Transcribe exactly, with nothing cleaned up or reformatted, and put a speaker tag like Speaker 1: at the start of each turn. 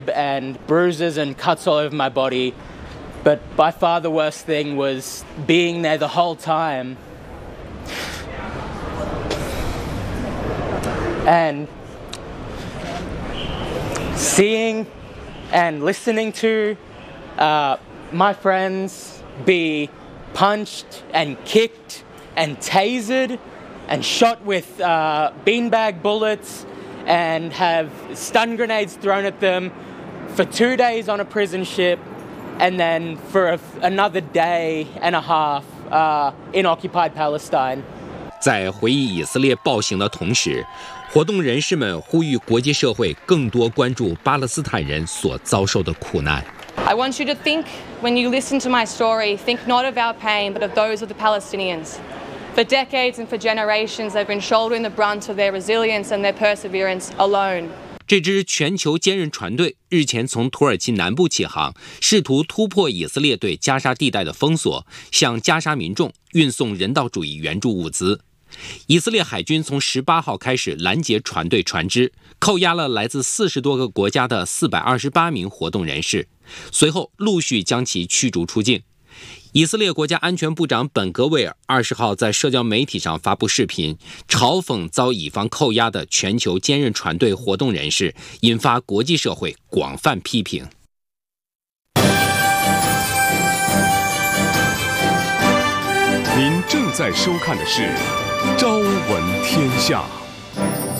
Speaker 1: and bruises and cuts all over my body. But by far the worst thing was being there the whole time. And seeing and listening to uh, my friends be punched and kicked and tasered and shot with uh, beanbag bullets and have stun grenades thrown at them for two days on a prison ship and then for a, another day and a half uh, in occupied Palestine.
Speaker 2: 在回忆以色列暴行的同时，活动人士们呼吁国际社会更多关注巴勒斯坦人所遭受的苦难。
Speaker 3: I want you to think, when you listen to my story, think not of our pain, but of those of the Palestinians. For decades and for generations, they've been shouldering the brunt of their resilience and their perseverance alone.
Speaker 2: 这支全球坚韧船队日前从土耳其南部起航，试图突破以色列对加沙地带的封锁，向加沙民众运送人道主义援助物资。以色列海军从十八号开始拦截船队船只，扣押了来自四十多个国家的四百二十八名活动人士，随后陆续将其驱逐出境。以色列国家安全部长本格维尔二十号在社交媒体上发布视频，嘲讽遭以方扣押的全球坚韧船队活动人士，引发国际社会广泛批评。
Speaker 4: 您正在收看的是《朝闻天下》。